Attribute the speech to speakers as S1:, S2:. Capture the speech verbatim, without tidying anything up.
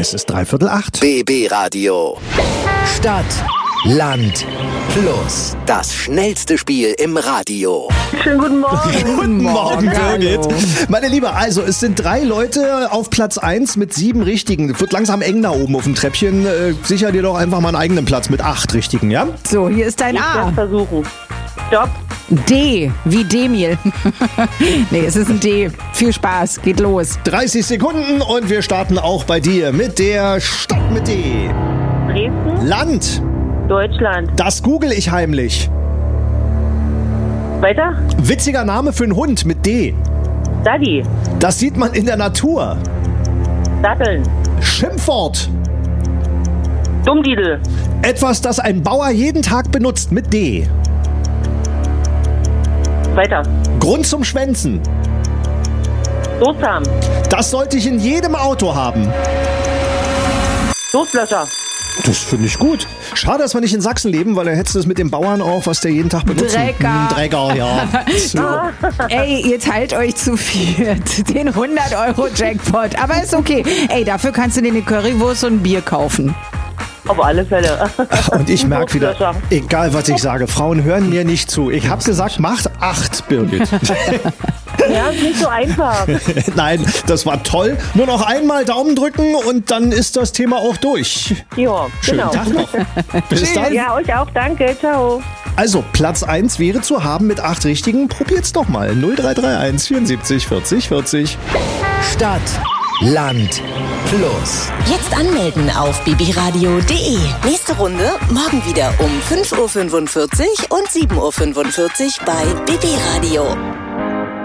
S1: Es ist dreiviertel acht.
S2: B B Radio. Stadt, Land, Plus. Das schnellste Spiel im Radio.
S3: Schönen guten Morgen.
S1: Guten Morgen, Birgit.
S4: Hallo.
S1: Meine Liebe, also es sind drei Leute auf Platz eins mit sieben Richtigen. Wird langsam eng da oben auf dem Treppchen. Äh, sicher dir doch einfach mal einen eigenen Platz mit acht Richtigen, ja?
S4: So, hier ist dein
S3: Ich werde
S4: A.
S3: versuchen. Stopp.
S4: D, wie Demil. Nee, es ist ein D. Viel Spaß, geht los.
S1: dreißig Sekunden und wir starten auch bei dir mit der Stadt mit D.
S3: Dresden.
S1: Land,
S3: Deutschland.
S1: das google ich heimlich.
S3: Weiter.
S1: Witziger Name für einen Hund mit D.
S3: Daddy.
S1: Das sieht man in der Natur.
S3: Datteln.
S1: Schimpfwort,
S3: Dummdidel.
S1: etwas, das ein Bauer jeden Tag benutzt mit D.
S3: Weiter.
S1: Grund zum Schwänzen.
S3: Durstsam.
S1: Das sollte ich in jedem Auto haben.
S3: Durstlöscher.
S1: Das finde ich gut. Schade, dass wir nicht in Sachsen leben, weil dann hättest du es mit den Bauern auch, was der jeden Tag benutzt.
S4: Drecker.
S1: Hm, Drecker, ja. So.
S4: Ey, ihr teilt euch zu viert den hundert Euro Jackpot. Aber ist okay. Ey, dafür kannst du dir eine Currywurst und ein Bier kaufen.
S3: Auf alle Fälle.
S1: Und ich merke wieder,
S3: Durstlöscher.
S1: egal was ich sage, Frauen hören mir nicht zu. Ich habe gesagt, macht acht, Birgit.
S3: Ja, ist nicht so einfach.
S1: Nein, das war toll. Nur noch einmal Daumen drücken und dann ist das Thema auch durch.
S3: Ja,
S1: Schönen
S3: genau.
S1: Tag noch. Bis dann.
S3: Ja, euch auch. Danke. Ciao.
S1: Also, Platz eins wäre zu haben mit acht Richtigen. Probiert's doch mal. null drei drei eins vierundsiebzig vierzig vierzig.
S2: Stadt, Land, Plus.
S5: Jetzt anmelden auf b b radio punkt d e. Nächste Runde morgen wieder um fünf Uhr fünfundvierzig und sieben Uhr fünfundvierzig bei B B Radio.